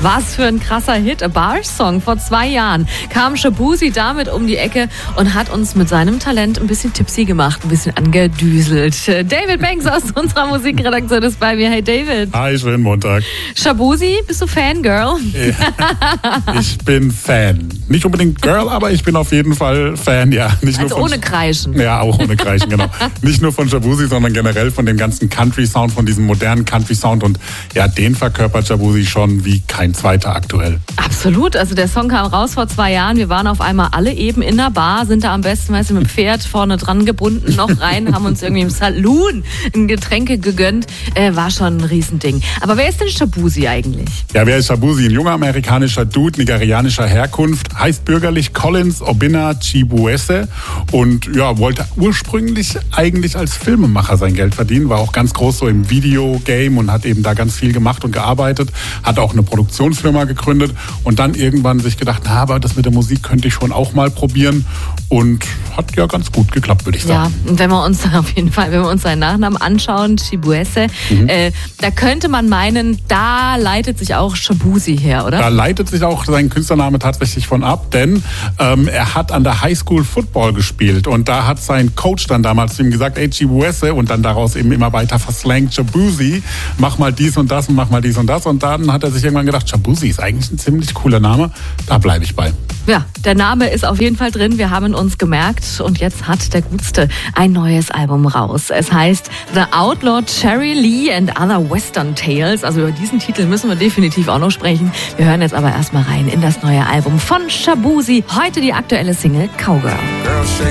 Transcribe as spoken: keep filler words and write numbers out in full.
Was für ein krasser Hit, A Bar-Song. Vor zwei Jahren kam Shaboozey damit um die Ecke und hat uns mit seinem Talent ein bisschen tipsy gemacht, ein bisschen angedüselt. David Banks aus unserer Musikredaktion ist bei mir. Hey David. Hi, schönen Montag. Shaboozey, bist du Fangirl? Ja, ich bin Fan. Nicht unbedingt Girl, aber ich bin auf jeden Fall Fan, ja. Nicht also nur von, ohne Kreischen. Ja, auch ohne Kreischen, genau. Nicht nur von Shaboozey, sondern generell von dem ganzen Country-Sound, von diesem modernen Country-Sound. Und ja, den verkörpert Shaboozey schon wie kein zweiter aktuell. Absolut. Also der Song kam raus vor zwei Jahren. Wir waren auf einmal alle eben in der Bar, sind da am besten, weißt du, mit dem Pferd vorne dran gebunden, noch rein, haben uns irgendwie im Saloon ein Getränke gegönnt. Äh, war schon ein Riesending. Aber wer ist denn Shaboozey eigentlich? Ja, wer ist Shaboozey? Ein junger amerikanischer Dude, nigerianischer Herkunft, heißt bürgerlich Collins Obinna Chibueze und ja, wollte ursprünglich eigentlich als Filmemacher sein Geld verdienen, war auch ganz groß so im Videogame und hat eben da ganz viel gemacht und gearbeitet, hat auch eine Produktionsfirma gegründet und dann irgendwann sich gedacht, na, aber das mit der Musik könnte ich schon auch mal probieren und hat ja ganz gut geklappt, würde ich sagen. Ja, und wenn wir uns auf jeden Fall, wenn wir uns seinen Nachnamen anschauen, Chibueze, mhm. äh, da könnte man meinen, da leitet sich auch Shaboozey her, oder? Da leitet sich auch sein Künstlername tatsächlich von ab, denn ähm, er hat an der Highschool Football gespielt und da hat sein Coach dann damals zu ihm gesagt, ey Chibueze, und dann daraus eben immer weiter verslangt, Shaboozey, mach mal dies und das und mach mal dies und das, und dann hat er sich irgendwann gedacht, Shaboozey ist eigentlich ein ziemlich cooler Name, da bleibe ich bei. Ja, der Name ist auf jeden Fall drin, wir haben ihn uns gemerkt und jetzt hat der Gutste ein neues Album raus. Es heißt The Outlaw Cherry Lee and Other Western Tales, also über diesen Titel müssen wir definitiv auch noch sprechen. Wir hören jetzt aber erstmal rein in das neue Album von Shaboozey, heute die aktuelle Single Cowgirl.